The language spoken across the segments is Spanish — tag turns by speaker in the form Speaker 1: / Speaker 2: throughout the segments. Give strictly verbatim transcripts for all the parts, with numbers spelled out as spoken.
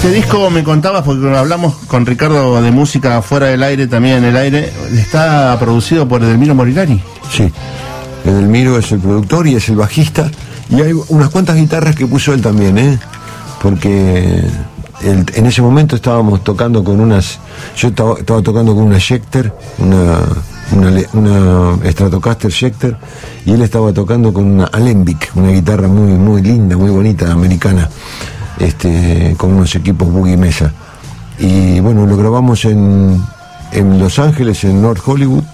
Speaker 1: Este disco, me contabas, porque hablamos con Ricardo de música fuera del aire, también en el aire, está producido por Edelmiro Molinari.
Speaker 2: Sí, Edelmiro es el productor y es el bajista, y hay unas cuantas guitarras que puso él también, ¿eh? Porque el, en ese momento estábamos tocando con unas, yo estaba, estaba tocando con una Schecter, una, una, una Stratocaster Schecter, y él estaba tocando con una Alembic, una guitarra muy, muy linda, muy bonita, americana. Este, con unos equipos Boogie Mesa, y bueno, lo grabamos en, en Los Ángeles, en North Hollywood,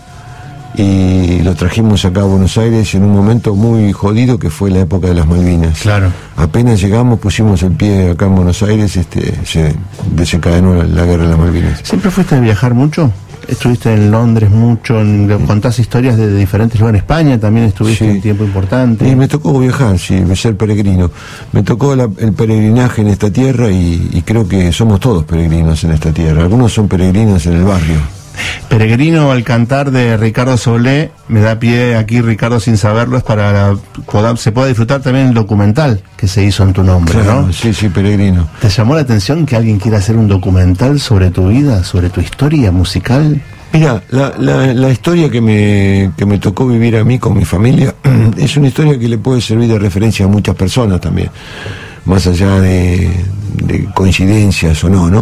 Speaker 2: y lo trajimos acá a Buenos Aires en un momento muy jodido que fue la época de las Malvinas.
Speaker 1: Claro.
Speaker 2: Apenas llegamos, pusimos el pie acá en Buenos Aires, este, se desencadenó la, la guerra de las Malvinas.
Speaker 1: ¿Siempre fuiste a viajar mucho? Estuviste en Londres mucho, en, contás historias de, de diferentes lugares. En España también estuviste sí. un tiempo importante.
Speaker 2: Y me tocó viajar, sí, ser peregrino. Me tocó la, el peregrinaje en esta tierra, y, y creo que somos todos peregrinos en esta tierra. Algunos son peregrinos en el barrio.
Speaker 1: Peregrino al cantar de Ricardo Soblé, me da pie aquí, Ricardo, sin saberlo, es para la, poda, se pueda disfrutar también el documental que se hizo en tu nombre,
Speaker 2: claro,
Speaker 1: ¿no?
Speaker 2: Sí, sí, Peregrino.
Speaker 1: ¿Te llamó la atención que alguien quiera hacer un documental sobre tu vida, sobre tu historia musical?
Speaker 2: Mira, la, la, la historia que me, que me tocó vivir a mí con mi familia es una historia que le puede servir de referencia a muchas personas también, más allá de, de coincidencias o no, ¿no?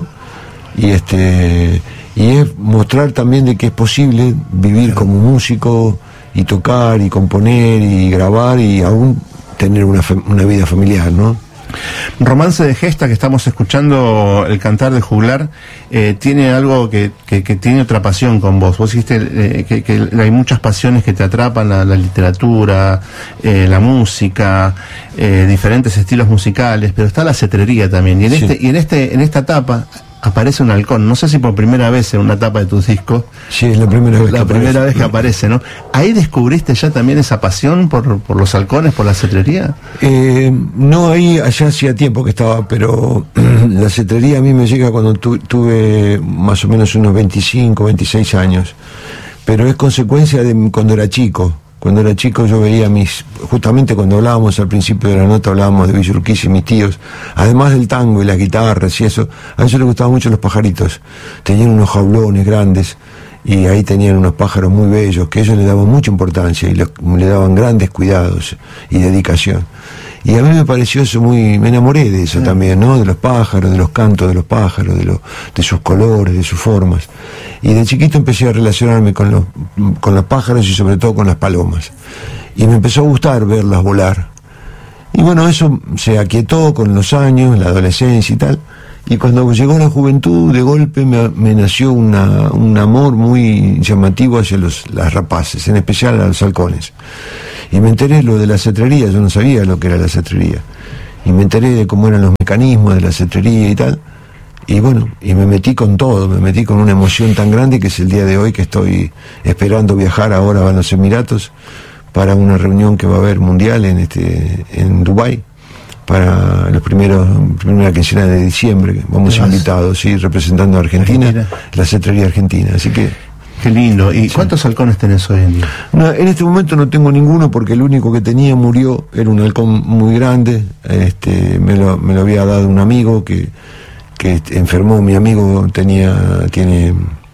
Speaker 2: Y este... y es mostrar también de que es posible vivir como músico y tocar y componer y grabar y aún tener una, una vida familiar, ¿no?
Speaker 1: Romance de Gesta, que estamos escuchando, el cantar de Juglar, eh, tiene algo que, que, que tiene otra pasión con vos. Vos dijiste eh, que, que hay muchas pasiones que te atrapan, la, la literatura, eh, la música, eh, diferentes estilos musicales, pero está la cetrería también. Y en, sí. este, y en, este, en esta etapa aparece un halcón, no sé si por primera vez en una tapa de tus discos.
Speaker 2: Sí, es la primera vez
Speaker 1: la
Speaker 2: que
Speaker 1: primera
Speaker 2: aparece.
Speaker 1: vez que aparece, ¿no? ¿Ahí descubriste ya también esa pasión por, por los halcones, por la cetrería?
Speaker 2: Eh, no, ahí, allá hacía tiempo que estaba, pero la cetrería a mí me llega cuando tu, tuve más o menos unos veinticinco, veintiséis años, pero es consecuencia de cuando era chico. Cuando era chico yo veía mis, justamente cuando hablábamos al principio de la nota, hablábamos de Villa Urquiza y mis tíos, además del tango y las guitarras y eso, a ellos les gustaban mucho los pajaritos, tenían unos jaulones grandes, y ahí tenían unos pájaros muy bellos, que ellos le daban mucha importancia y le, le daban grandes cuidados y dedicación. Y a mí me pareció eso muy, me enamoré de eso también, ¿no? De los pájaros, de los cantos de los pájaros, de, los, de sus colores, de sus formas. Y de chiquito empecé a relacionarme con los, con los pájaros y sobre todo con las palomas. Y me empezó a gustar verlas volar. Y bueno, eso se aquietó con los años, la adolescencia y tal. Y cuando llegó la juventud, de golpe me, me nació una, un amor muy llamativo hacia los, las rapaces, en especial a los halcones. Y me enteré lo de la cetrería, yo no sabía lo que era la cetrería. Y me enteré de cómo eran los mecanismos de la cetrería y tal. Y bueno, y me metí con todo, me metí con una emoción tan grande que es el día de hoy que estoy esperando viajar ahora a los Emiratos para una reunión que va a haber mundial en este en Dubái, para los primeros, primera quincena de diciembre. Vamos invitados, sí, representando a Argentina, Argentina, la cetrería argentina, así que...
Speaker 1: Qué lindo. ¿Y sí. cuántos halcones tenés hoy en día?
Speaker 2: No, en este momento no tengo ninguno porque el único que tenía murió, era un halcón muy grande, este, me lo, me lo había dado un amigo que, que enfermó, mi amigo tenía, tiene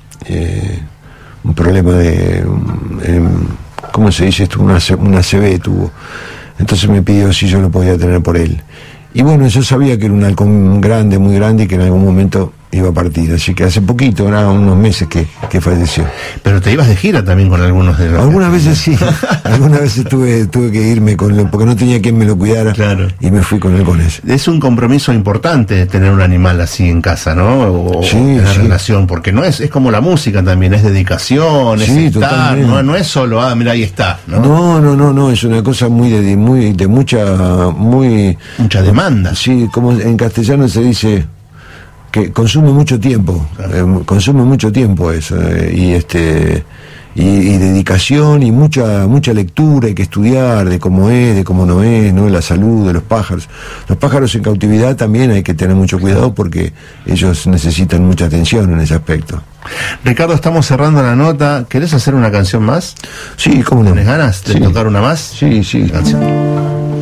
Speaker 2: eh, un problema de, eh, ¿cómo se dice esto? Una, una A C V tuvo. Entonces me pidió si yo lo podía tener por él. Y bueno, yo sabía que era un halcón grande, muy grande, y que en algún momento iba a partir. Así que hace poquito, era unos meses que, que falleció.
Speaker 1: Pero te ibas de gira también con algunos de los...
Speaker 2: Algunas veces sí. Algunas veces tuve, tuve que irme con él, porque no tenía quien me lo cuidara.
Speaker 1: Claro.
Speaker 2: Y me fui con él con eso.
Speaker 1: Es un compromiso importante tener un animal así en casa, ¿no? O,
Speaker 2: sí,
Speaker 1: en la
Speaker 2: sí.
Speaker 1: relación, porque no es, es como la música también, es dedicación, es
Speaker 2: sí,
Speaker 1: estar, no, no es solo, ah, mira, ahí está, ¿no?
Speaker 2: No, no, no, no, es una cosa muy de, muy, de mucha, muy...
Speaker 1: Mucha demanda.
Speaker 2: Sí, como en castellano se dice... que consume mucho tiempo, claro. eh, consume mucho tiempo eso, eh, y este y, y dedicación y mucha mucha lectura, hay que estudiar de cómo es, de cómo no es, ¿no? La salud de los pájaros. Los pájaros en cautividad también hay que tener mucho cuidado porque ellos necesitan mucha atención en ese aspecto.
Speaker 1: Ricardo, estamos cerrando la nota. ¿Querés hacer una canción más?
Speaker 2: Sí, ¿cómo no?
Speaker 1: ¿Tenés ganas de
Speaker 2: sí.
Speaker 1: tocar una más?
Speaker 2: Sí, sí.
Speaker 1: Canción.